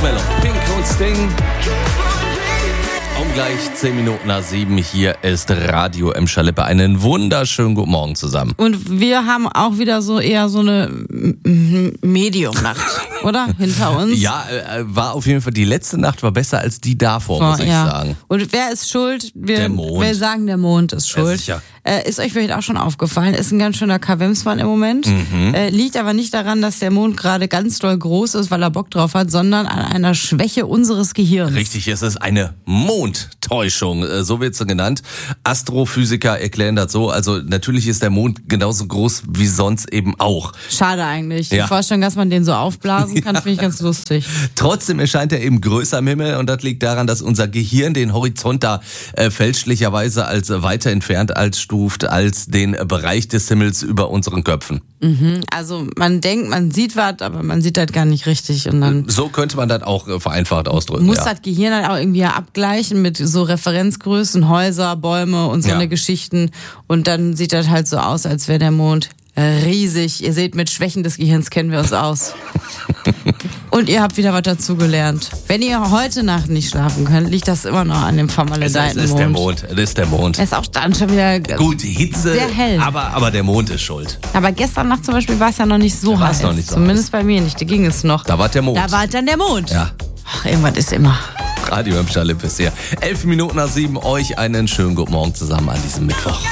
Marshmallow, Pink und Sting. Gleich 10 Minuten nach 7. Hier ist Radio Emscher Lippe. Einen wunderschönen guten Morgen zusammen. Und wir haben auch wieder so eher so eine Medium-Nacht, oder? Hinter uns. Ja, war auf jeden Fall, die letzte Nacht war besser als die davor, muss ich sagen. Und wer ist schuld? Der Mond. Wir sagen, der Mond ist schuld. Ja, sicher. Ist euch vielleicht auch schon aufgefallen, ist ein ganz schöner Kavemsmann im Moment. Liegt aber nicht daran, dass der Mond gerade ganz doll groß ist, weil er Bock drauf hat, sondern an einer Schwäche unseres Gehirns. Richtig, es ist eine Mondtäuschung, so wird sie genannt. Astrophysiker erklären das so, also natürlich ist der Mond genauso groß wie sonst eben auch. Schade eigentlich. Ja. Die Vorstellung, dass man den so aufblasen kann, finde ich ganz lustig. Trotzdem erscheint er eben größer am Himmel und das liegt daran, dass unser Gehirn den Horizont da fälschlicherweise als weiter entfernt einstuft als den Bereich des Himmels über unseren Köpfen. Also man denkt, man sieht was, aber man sieht das gar nicht richtig. Und dann so könnte man das auch vereinfacht ausdrücken. muss das Gehirn halt auch irgendwie abgleichen mit so Referenzgrößen, Häuser, Bäume und so eine Geschichten. Und dann sieht das halt so aus, als wäre der Mond riesig. Ihr seht, mit Schwächen des Gehirns kennen wir uns aus. Und ihr habt wieder was dazugelernt. Wenn ihr heute Nacht nicht schlafen könnt, liegt das immer noch an dem vermaledeiten Mond. Es ist der Mond. Es ist auch dann schon wieder gut, Hitze, sehr hell. Aber der Mond ist schuld. Aber gestern Nacht zum Beispiel war es ja noch nicht so heiß. Zumindest bei mir nicht, da ging es noch. Da war der Mond. Da war dann der Mond. Ja. Ach, irgendwas ist immer. Radio Emscher Lippe ist hier. 11 Minuten nach 7, euch einen schönen guten Morgen zusammen an diesem Mittwoch.